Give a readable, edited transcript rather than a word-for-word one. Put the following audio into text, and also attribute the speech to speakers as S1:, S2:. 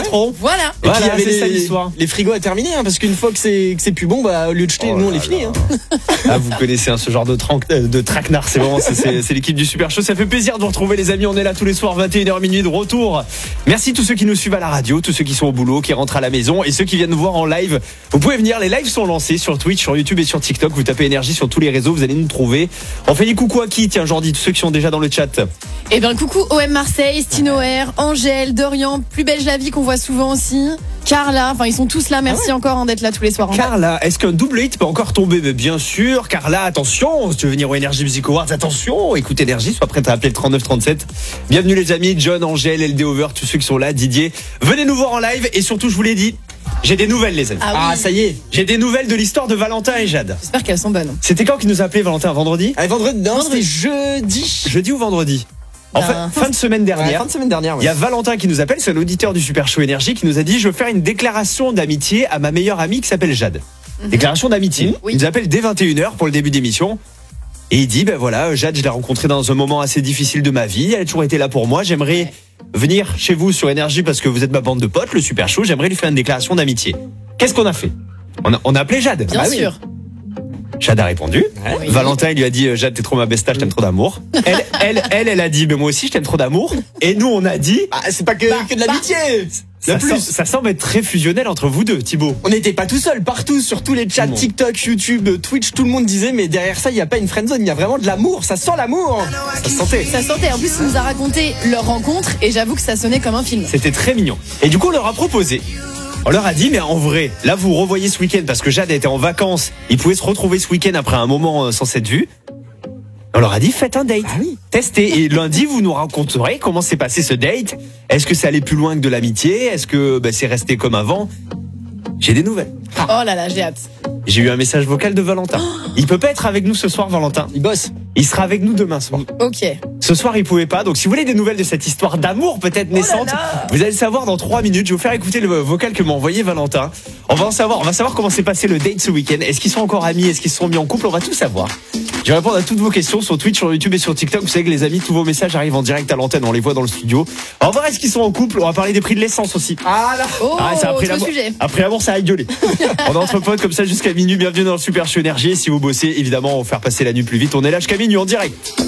S1: patron.
S2: Voilà.
S3: Et puis il y avait
S1: c'est ça l'histoire.
S3: les frigos à terminer, hein, parce qu'une fois que c'est plus bon, bah au lieu de jeter, nous on les finit. Hein.
S1: Ah, vous connaissez ce genre de traquenard, c'est vraiment c'est l'équipe du Super Show. Ça fait plaisir de vous retrouver les amis, on est là tous les soirs 21h minuit de retour. Merci tous ceux qui nous suivent à la radio, tous ceux qui sont au boulot, qui rentrent à la maison et ceux qui viennent nous voir en live. Vous pouvez venir, les lives sont lancés sur Twitch, sur YouTube et sur TikTok. Vous tapez Énergie sur tous les réseaux, vous allez nous trouver. On fait des coucou à qui? Tiens, Jordi, tous ceux qui sont déjà dans le chat.
S2: Eh bien, coucou OM Marseille, Stino R, Angèle, Dorian, Plus Belge la vie qu'on voit souvent aussi, Carla, enfin ils sont tous là, merci encore d'être là tous les soirs.
S1: Carla, est-ce qu'un double hit peut encore tomber? Mais bien sûr, Carla, attention, si tu veux venir au Energy Music Awards, attention, écoute Énergie, sois prête à appeler le 3937. Bienvenue les amis, John, Angèle, LD Over, tous ceux qui sont là, Didier, venez nous voir en live et surtout je vous l'ai dit, j'ai des nouvelles les amis.
S2: Ah oui.
S3: Ça y est.
S1: J'ai des nouvelles de l'histoire de Valentin et Jade.
S2: J'espère qu'elles sont bonnes.
S1: C'était quand qu'il nous a appelé Valentin? Vendredi?
S3: Vendredi, non, c'était jeudi.
S1: Jeudi ou vendredi? En fait, fin de semaine dernière.
S3: Fin de semaine dernière,
S1: Il y a Valentin qui nous appelle, c'est un auditeur du Super Show Énergie qui nous a dit je veux faire une déclaration d'amitié à ma meilleure amie qui s'appelle Jade. Déclaration d'amitié.
S2: Oui.
S1: Il nous appelle dès 21h pour le début d'émission. Et il dit ben voilà, Jade, je l'ai rencontrée dans un moment assez difficile de ma vie, elle a toujours été là pour moi, j'aimerais venir chez vous sur Énergie parce que vous êtes ma bande de potes, le Super Show, j'aimerais lui faire une déclaration d'amitié. Qu'est-ce qu'on a fait? On a appelé Jade.
S2: Bien sûr.
S1: Jade a répondu.
S2: Oui.
S1: Valentin, il lui a dit Jade, t'es trop ma besta, je t'aime trop d'amour. Elle a dit mais moi aussi je t'aime trop d'amour. Et nous on a dit
S3: c'est pas que de l'amitié.
S1: ça semble être très fusionnel entre vous deux, Thibaut.
S3: On n'était pas tout seul, partout sur tous les chats,
S1: Tout le monde.
S3: TikTok, YouTube, Twitch, tout le monde disait mais derrière ça il y a pas une friendzone, il y a vraiment de l'amour, ça sent l'amour.
S1: Ça se sentait.
S2: Ça sentait, en plus il nous a raconté leur rencontre et j'avoue que ça sonnait comme un film.
S1: C'était très mignon. Et du coup on leur a proposé. On leur a dit mais en vrai, là vous revoyez ce week-end parce que Jade était en vacances, ils pouvaient se retrouver ce week-end après un moment sans s'être vus. On leur a dit faites un date, testez et lundi vous nous raconterez comment s'est passé ce date. Est-ce que ça allait plus loin que de l'amitié? Est-ce que c'est resté comme avant? J'ai des nouvelles.
S2: Oh là là, j'ai hâte.
S1: J'ai eu un message vocal de Valentin. Il peut pas être avec nous ce soir, Valentin.
S3: Il bosse.
S1: Il sera avec nous demain soir.
S2: Ok.
S1: Ce soir, il pouvait pas. Donc, si vous voulez des nouvelles de cette histoire d'amour peut-être naissante, vous allez le savoir dans 3 minutes. Je vais vous faire écouter le vocal que m'a envoyé Valentin. On va savoir comment s'est passé le date ce week-end. Est-ce qu'ils sont encore amis? Est-ce qu'ils se sont mis en couple? On va tout savoir. Je vais répondre à toutes vos questions sur Twitch, sur YouTube et sur TikTok. Vous savez que les amis, tous vos messages arrivent en direct à l'antenne. On les voit dans le studio. On va voir est-ce qu'ils sont en couple. On va parler des prix de l'essence aussi.
S3: Ah là.
S2: Oh,
S1: c'est
S2: autre
S1: l'amour.
S2: sujet.
S1: Après l'amour, ça a gueulé. On est entre potes comme ça jusqu'à minuit. Bienvenue dans le Super Show Énergie. Si vous bossez, évidemment, on va faire passer la nuit plus vite. On est là jusqu'à minuit en direct.